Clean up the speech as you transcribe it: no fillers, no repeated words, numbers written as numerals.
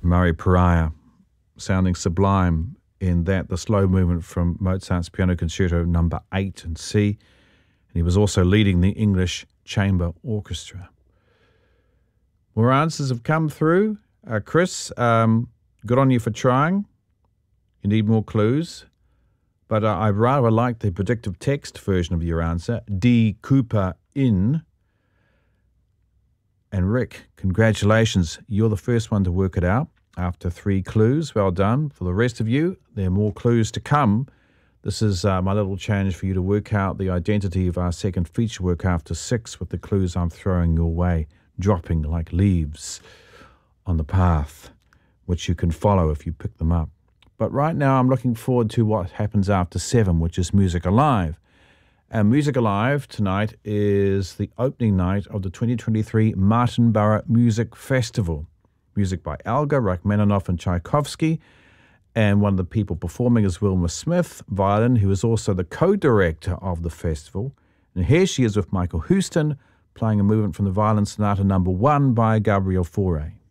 Murray Pariah, sounding sublime in that, the slow movement from Mozart's Piano Concerto No. 8 in C. And he was also leading the English Chamber Orchestra. More answers have come through. Chris, good on you for trying. You need more clues. But I rather like the predictive text version of your answer. D. Cooper in. And Rick, congratulations. You're the first one to work it out after 3 clues. Well done. For the rest of you, there are more clues to come. This is my little challenge for you to work out the identity of our second feature work after 6 with the clues I'm throwing your way, dropping like leaves on the path, which you can follow if you pick them up. But right now I'm looking forward to what happens after 7, which is Music Alive. And Music Alive tonight is the opening night of the 2023 Martinborough Music Festival. Music by Elgar, Rachmaninoff and Tchaikovsky. And one of the people performing is Wilma Smith, violin, who is also the co-director of the festival. And here she is with Michael Houston, playing a movement from the Violin Sonata No. 1 by Gabriel Fauré.